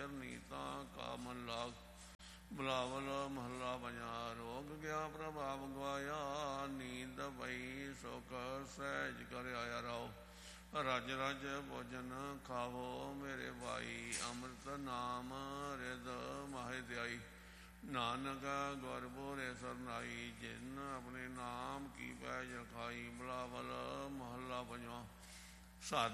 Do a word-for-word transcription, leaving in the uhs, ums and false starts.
ਚਰਨੀਤਾ ਕਾ ਮਨ ਲਾਗ। ਬਿਲਾਵਲ ਮਹੱਲਾ ਪੰਜਵਾ। ਰੋਗ ਗਿਆ ਪ੍ਰਭਾਵ ਗਵਾਇਆ, ਨੀਂਦ ਪਈ ਸੁਖ ਸਹਿਜ ਕਰ ਆਇਆ ਰਾਓ। ਰਜ ਰਜ ਭੋਜਨ ਖਾਵੋ ਮੇਰੇ ਭਾਈ, ਅੰਮ੍ਰਿਤ ਨਾਮ ਰਿਦ ਮਾਹਿ ਧਿਆਈ। ਨਾਨਕ ਗੁਰ ਬੋਰੇ ਸਰਨਾਈ, ਜਿਨ ਆਪਣੇ ਨਾਮ ਕੀ ਪੈਜ ਰਖਾਈ। ਬਿਲਾਵਲ ਮਹੱਲਾ ਪੰਜਵਾ। ਸਾਧ